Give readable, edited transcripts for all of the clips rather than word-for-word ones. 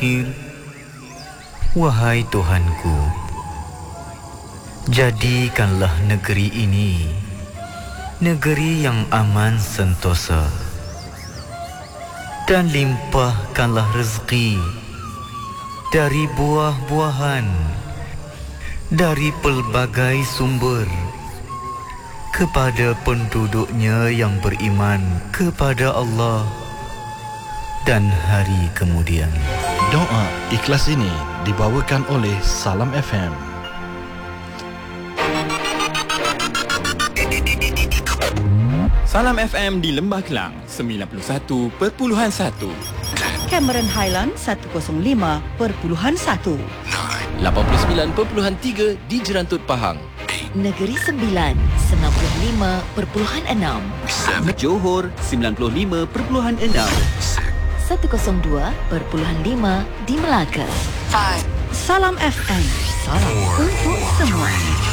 akhir. Wahai Tuhanku, jadikanlah negeri ini negeri yang aman sentosa, dan limpahkanlah rezeki dari buah-buahan, dari pelbagai sumber, kepada penduduknya yang beriman kepada Allah dan hari kemudian. Doa ikhlas ini dibawakan oleh Salam FM. Salam FM di Lembah Kelang 91.1, Cameron Highland 105.1, 89.3 di Jerantut Pahang, Negeri Sembilan 95.6, Johor 95.6, 102.5 di Melaka. Salam FM, salam untuk semua.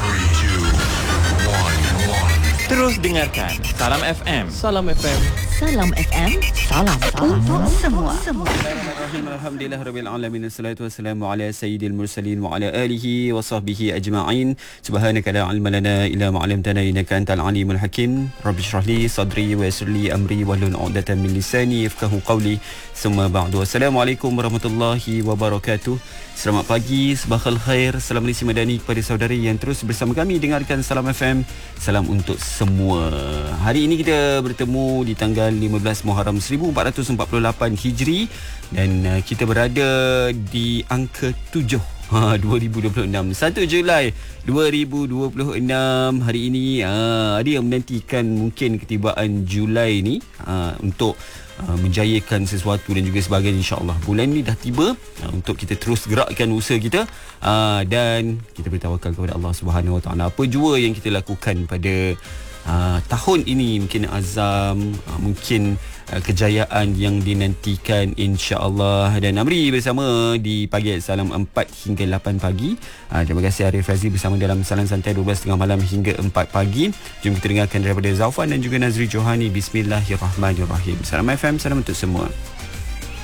terus dengarkan Salam FM. Salam FM. Salam FM, salam Untuk semua. Alhamdulillah rabbil alamin, wassalatu wassalamu ala sayyidil mursalin wa ala alihi wa sahbihi ajma'in. Subhanaka la ilma lana illa ma 'allamtana innaka antal alimul hakim. Rabbi shrah li sadri wa yassir li amri wahlul 'uqdatam min lisani yafqahu qawli. Summa ba'du. Assalamualaikum warahmatullahi wabarakatuh. Selamat pagi, sabakhal khair, salam Malaysia Madani kepada saudari yang terus bersama kami dengarkan Salam FM. Salam untuk semua. Hari ini kita bertemu di tanggal 15 Muharram 1448 Hijri dan kita berada di angka 7 2026, 1 Julai 2026. Hari ini ada yang menantikan mungkin ketibaan Julai ni untuk menjayakan sesuatu dan juga sebagainya. InsyaAllah bulan ni dah tiba untuk kita terus gerakkan usaha kita dan kita bertawakal kepada Allah Subhanahu Wa Taala. Apa jua yang kita lakukan pada tahun ini, mungkin azam, mungkin kejayaan yang dinantikan, insya-Allah. Dan Amri bersama di pagi Salam 4 hingga 8 pagi. Terima kasih Arif Razi bersama dalam Salam Santai 12.30 malam hingga 4 pagi. Jom kita dengarkan daripada Zaufan dan juga Nazri Johani. Bismillahirrahmanirrahim. Salam FM, salam untuk semua.